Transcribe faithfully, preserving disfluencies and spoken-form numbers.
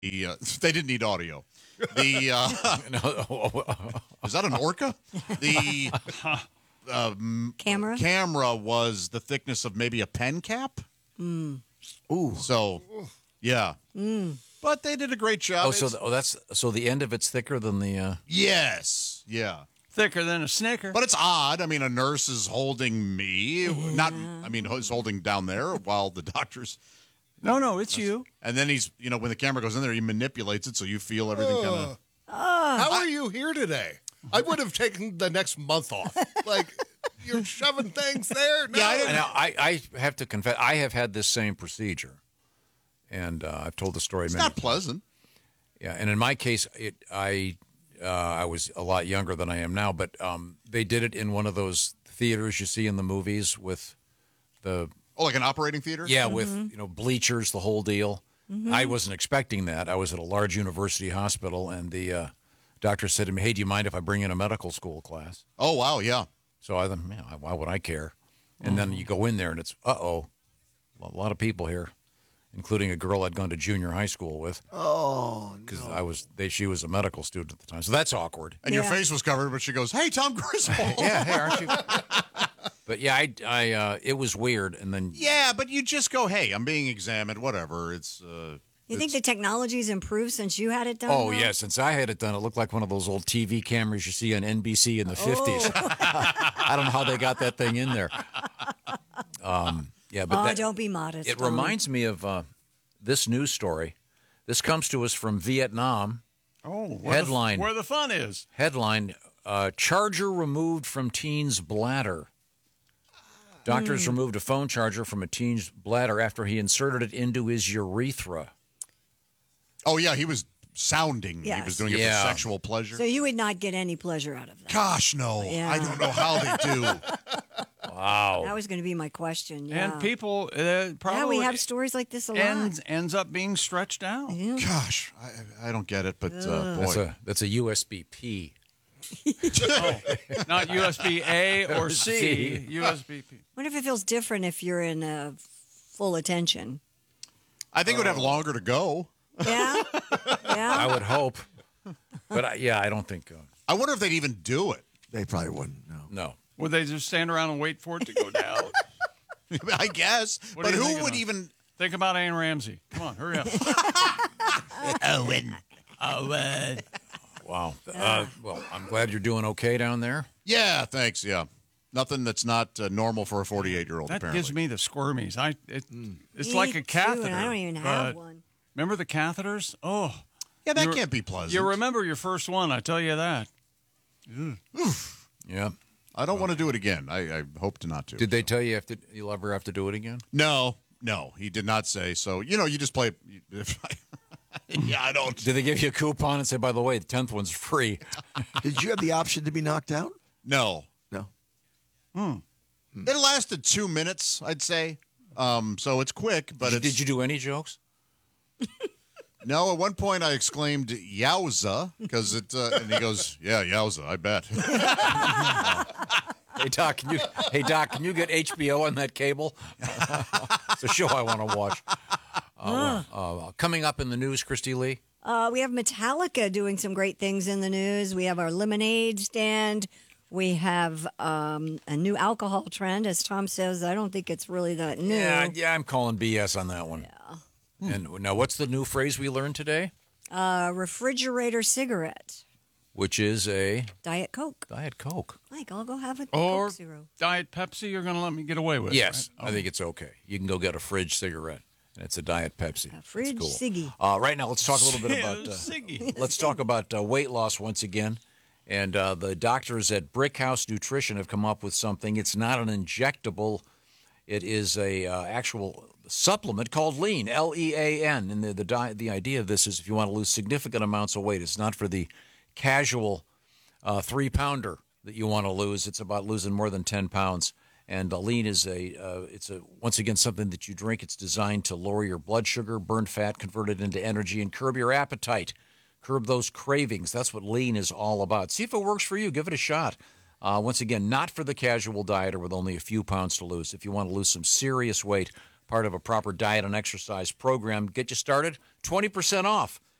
uh, they didn't need audio. The uh, is that an orca? The um, camera camera was the thickness of maybe a pen cap. Mm. Ooh. So, yeah. Mm. But they did a great job. Oh, so the, oh, that's so the end of it's thicker than the. Uh... Yes. Yeah. Thicker than a Snicker. But it's odd. I mean, a nurse is holding me, Yeah. not. I mean, he's holding down there while the doctor's. No, no, it's you. And then he's, you know, when the camera goes in there, he manipulates it so you feel everything kind of. Uh, How are you here today? I would have taken the next month off. Like, you're shoving things there. No. Yeah, I, now, I, I have to confess, I have had this same procedure, and uh, I've told the story. It's many not pleasant. Yeah, and in my case, it I uh, I was a lot younger than I am now, but um, they did it in one of those theaters you see in the movies with the oh, like an operating theater. Yeah, mm-hmm. with you know bleachers, the whole deal. Mm-hmm. I wasn't expecting that. I was at a large university hospital, and the uh, doctor said to me, "Hey, do you mind if I bring in a medical school class?" Oh, wow, yeah. So I thought, man, why would I care? And then you go in there, and it's, uh-oh, a lot of people here, including a girl I'd gone to junior high school with. Oh, Because I was, they, she was a medical student at the time, so that's awkward. And Yeah. your face was covered, but she goes, "Hey, Tom Griswold." Yeah, hey, aren't you? But yeah, I, I, uh, it was weird, and then Yeah, but you just go, "Hey, I'm being examined. Whatever." It's. Uh, You think the technology's improved since you had it done? oh though? yeah, since I had it done, it looked like one of those old T V cameras you see on N B C in the fifties. I don't know how they got that thing in there. Um, yeah, but oh, that, don't be modest. it Tom. reminds me of uh, this news story. This comes to us from Vietnam. Oh, where Headline. The, where the fun is. Headline, uh, charger removed from teen's bladder. Doctors Mm. removed a phone charger from a teen's bladder after he inserted it into his urethra. oh yeah, he was sounding. He Yes. was doing it Yeah. for sexual pleasure. So you would not get any pleasure out of that. Gosh, no. Yeah. I don't know how they do. Wow. That was going to be my question. Yeah. And people uh, probably yeah, we have stories like this a lot. ends, ends up being stretched out. Yeah. Gosh, I, I don't get it, but uh, That's boy. a that's a U S B P. Oh, not U S B A or C, C. U S B P. What if it feels different if you're in uh, full attention? I think it would have longer to go. Yeah? Yeah? I would hope, but I, yeah, I don't think. Uh, I wonder if they'd even do it. They probably wouldn't. No. no. Would they just stand around and wait for it to go down? I guess. What But are you who thinking would of? even. Think about Ann Ramsey. Come on, hurry up. Owen. Owen. Wow. Uh, well, I'm glad you're doing okay down there. Yeah, thanks. Yeah. Nothing that's not uh, normal for a forty-eight year old, That apparently. gives me the squirmies. I it, It's Me like a too, catheter. and I don't even but have one. Remember the catheters? Oh. yeah, that you- can't be pleasant. You remember your first one, I tell you that. Yeah. I don't want to do it again. I, I hope to not to. Did they tell you if you'll ever have to do it again? No, no, he did not say. So, you know, you just play. If I, yeah, I don't. Did they give you a coupon and say, by the way, the tenth one's free? Did you have the option to be knocked out? No. No. It lasted two minutes, I'd say. Um, so it's quick, but did, it's. did you do any jokes? No, at one point I exclaimed "Yowza" because it, uh, and he goes, "Yeah, yowza, I bet." Hey Doc, can you? Hey Doc, can you get H B O on that cable? It's a show I want to watch. Uh, uh, coming up in the news, Christy Lee. Uh, we have Metallica doing some great things in the news. We have our lemonade stand. We have um, a new alcohol trend. As Tom says, I don't think it's really that new. Yeah, yeah, I'm calling B S on that one. Yeah. And now, what's the new phrase we learned today? Uh, refrigerator cigarette. Which is a Diet Coke. Diet Coke. Mike, I'll go have a Or Coke Zero. Diet Pepsi, you're going to let me get away with. Yes, right? I think it's okay. You can go get a fridge cigarette, and it's a Diet Pepsi. A fridge That's cool. ciggy. Uh, right now, let's talk a little bit Yeah, about. Uh, Siggy. let's talk about uh, weight loss once again. And uh, the doctors at Brickhouse Nutrition have come up with something. It's not an injectable. It is a uh, actual supplement called Lean, L E A N. And the the, di- the idea of this is if you want to lose significant amounts of weight, it's not for the casual uh, three-pounder that you want to lose. It's about losing more than ten pounds. And uh, Lean is a, uh, it's a once again something that you drink. It's designed to lower your blood sugar, burn fat, convert it into energy, and curb your appetite. Curb those cravings. That's what Lean is all about. See if it works for you. Give it a shot. Uh, once again, not for the casual dieter with only a few pounds to lose. If you want to lose some serious weight, part of a proper diet and exercise program, get you started. twenty percent off.